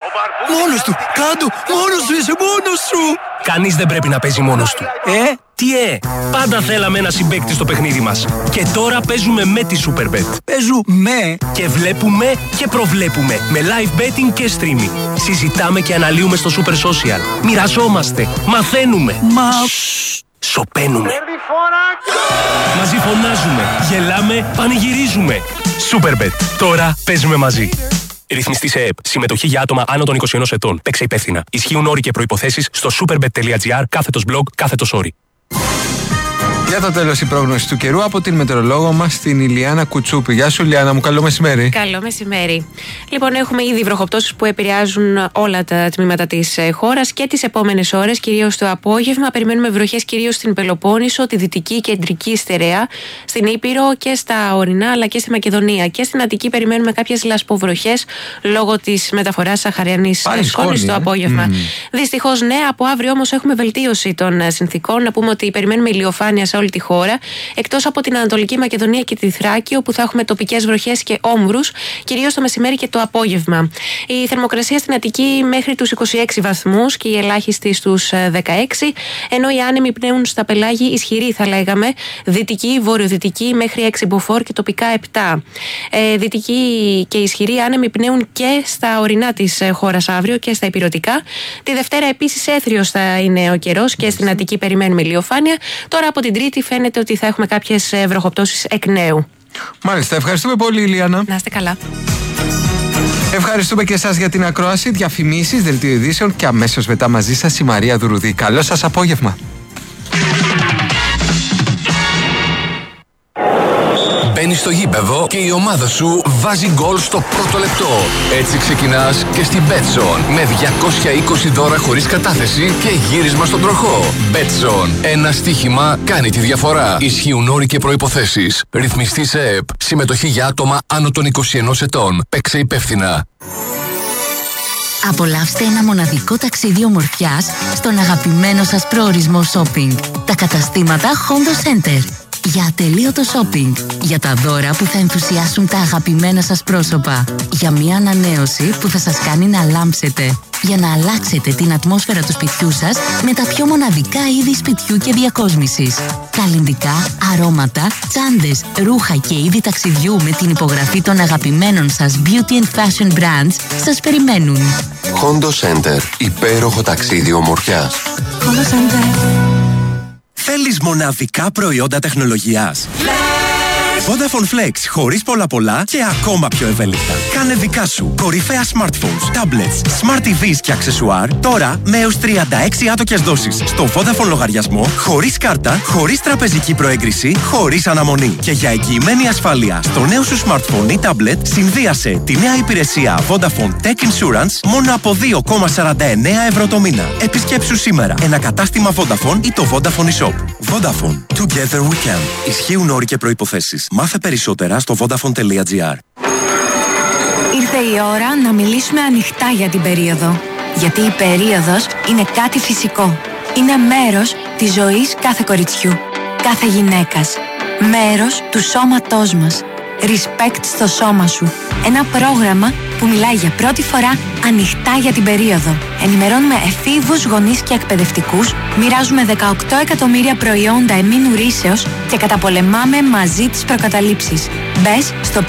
Μόνος του! Κάντο! Μόνος του! Είσαι μόνος σου! Κανείς δεν πρέπει να παίζει μόνος του. Τι πάντα θέλαμε ένα συμπαίκτη στο παιχνίδι μας. Και τώρα παίζουμε με τη Superbet. Παίζουμε! Και βλέπουμε και προβλέπουμε. Με live betting και streaming. Συζητάμε και αναλύουμε στο Super Social. Μοιραζόμαστε. Μαθαίνουμε. Σωπαίνουμε. Μαζί φωνάζουμε. Γελάμε. Πανηγυρίζουμε. Superbet. Τώρα παίζουμε μαζί. Ρυθμιστή σε ΕΕΠ. Συμμετοχή για άτομα άνω των 21 ετών. Παίξε υπεύθυνα. Ισχύουν όροι και προϋποθέσεις στο superbet.gr/blog/όροι. Για το τέλος η πρόγνωση του καιρού από την μετεωρολόγο μας την Ηλιάνα Κουτσούπη. Γεια σου Ηλιάνα μου, καλό μεσημέρι. Καλό μεσημέρι. Λοιπόν, έχουμε ήδη βροχοπτώσεις που επηρεάζουν όλα τα τμήματα της χώρας και τις επόμενες ώρες, κυρίως το απόγευμα. Περιμένουμε βροχές κυρίως στην Πελοπόννησο, τη Δυτική και Κεντρική Στερεά, στην Ήπειρο και στα ορεινά αλλά και στη Μακεδονία. Και στην Αττική περιμένουμε κάποιες λασποβροχές λόγω της μεταφοράς σαχαριανής σκόνης το απόγευμα. Δυστυχώς, ναι, από αύριο όμως έχουμε βελτίωση των συνθηκών. Να πούμε ότι περιμένουμε ηλιοφάνεια σε όλη τη χώρα, εκτός από την Ανατολική Μακεδονία και τη Θράκη, όπου θα έχουμε τοπικές βροχές και όμβρους, κυρίως το μεσημέρι και το απόγευμα. Η θερμοκρασία στην Αττική μέχρι τους 26 βαθμούς και η ελάχιστη στους 16, ενώ οι άνεμοι πνέουν στα πελάγη ισχυροί, θα λέγαμε, δυτική, βορειοδυτική μέχρι 6 μποφόρ και τοπικά 7. Δυτική και ισχυροί άνεμοι πνέουν και στα ορεινά της χώρας αύριο και στα ηπειρωτικά. Τη Δευτέρα επίσης έθριος θα είναι ο καιρός και στην Αττική περιμένουμε ηλιοφάνεια. Τώρα από την Τρίτη φαίνεται ότι θα έχουμε κάποιες βροχοπτώσεις εκ νέου. Μάλιστα, ευχαριστούμε πολύ Ηλιάνα. Να είστε καλά. Ευχαριστούμε και εσάς για την ακρόαση, διαφημίσεις, δελτίο ειδήσεων και αμέσως μετά μαζί σας η Μαρία Δουρουδή. Καλό σας απόγευμα. Μπαίνεις στο γήπεδο και η ομάδα σου βάζει γκολ στο πρώτο λεπτό. Έτσι ξεκινάς και στην Betson με 220 δώρα χωρίς κατάθεση και γύρισμα στον τροχό. Betson. Ένα στοίχημα κάνει τη διαφορά. Ισχύουν όροι και προϋποθέσεις. Ρυθμιστή σε ΕΕΠ. Συμμετοχή για άτομα άνω των 21 ετών. Παίξε υπεύθυνα. Απολαύστε ένα μοναδικό ταξίδι ομορφιάς στον αγαπημένο σας προορισμό shopping. Τα καταστήματα Hondo Center. Για ατελείωτο shopping, για τα δώρα που θα ενθουσιάσουν τα αγαπημένα σας πρόσωπα, για μια ανανέωση που θα σας κάνει να λάμψετε, για να αλλάξετε την ατμόσφαιρα του σπιτιού σας με τα πιο μοναδικά είδη σπιτιού και διακόσμησης. Καλλυντικά, αρώματα, τσάντες, ρούχα και είδη ταξιδιού με την υπογραφή των αγαπημένων σας beauty and fashion brands σας περιμένουν. Hondo Center. Υπέροχο ταξίδι ομορφιάς. Hondo Center. Θέλεις μοναδικά προϊόντα τεχνολογίας? Vodafone Flex, χωρίς πολλά και ακόμα πιο ευέλικτα. Κάνε δικά σου κορυφαία smartphones, tablets, smart TVs και αξεσουάρ τώρα με έως 36 άτοκες δόσεις στο Vodafone λογαριασμό, χωρίς κάρτα, χωρίς τραπεζική προέγκριση, χωρίς αναμονή. Και για εγγυημένη ασφάλεια στο νέο σου smartphone ή tablet, συνδύασε τη νέα υπηρεσία Vodafone Tech Insurance μόνο από 2,49 ευρώ το μήνα. Επισκέψου σήμερα ένα κατάστημα Vodafone ή το Vodafone eShop. Vodafone. Together we can. Ισχύουν όροι και προϋποθέσεις. Μάθε περισσότερα στο vodafone.gr. Ήρθε η ώρα να μιλήσουμε ανοιχτά για την περίοδο. Γιατί η περίοδος είναι κάτι φυσικό. Είναι μέρος της ζωής κάθε κοριτσιού, κάθε γυναίκας. Μέρος του σώματός μας. Respect στο σώμα σου. Ένα πρόγραμμα που μιλάει για πρώτη φορά ανοιχτά για την περίοδο. Ενημερώνουμε εφήβους, γονείς και εκπαιδευτικούς, μοιράζουμε 18 εκατομμύρια προϊόντα εμήνου ρήσεως και καταπολεμάμε μαζί τις προκαταλήψεις. Μπες στο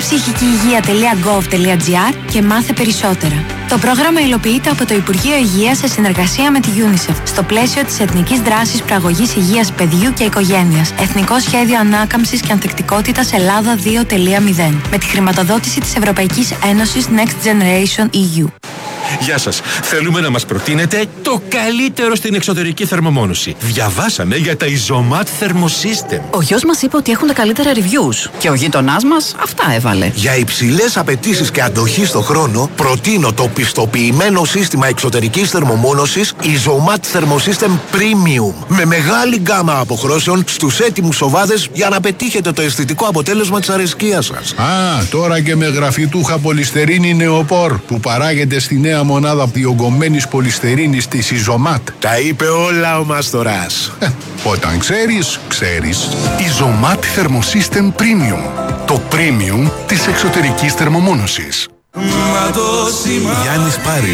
παιδικεψυχικηυγεία.gov.gr και μάθε περισσότερα. Το πρόγραμμα υλοποιείται από το Υπουργείο Υγείας σε συνεργασία με τη UNICEF στο πλαίσιο της Εθνικής Δράσης Προαγωγής Υγείας Παιδιού και Οικογένειας. Εθνικό Σχέδιο Ανάκαμψης και Ανθεκτικότητας Ελλάδα 2.0. Με τη χρηματοδότηση της Ευρωπαϊκής Ένωσης Next Generation EU. Γεια σας. Θέλουμε να μας προτείνετε το καλύτερο στην εξωτερική θερμομόνωση. Διαβάσαμε για τα Isomat Thermosystem. Ο γιος μας είπε ότι έχουν τα καλύτερα reviews και ο γείτονάς μας αυτά έβαλε. Για υψηλές απαιτήσεις και αντοχή στο χρόνο, προτείνω το πιστοποιημένο σύστημα εξωτερικής θερμομόνωσης Isomat Thermosystem Premium. Με μεγάλη γκάμα αποχρώσεων στους έτοιμους σοβάδες για να πετύχετε το αισθητικό αποτέλεσμα της αρεσκίας σας. Τώρα και με γραφιτούχα πολυστερίνη νεοπόρ που παράγεται στη νέα μονάδα διογκωμένης πολυστερίνης της Isomat. Τα είπε όλα ο Μάστορας. Όταν ξέρεις, ξέρεις. Isomat Thermosystem Premium. Το premium της εξωτερικής θερμομόνωσης. Γιάννης Πάρης.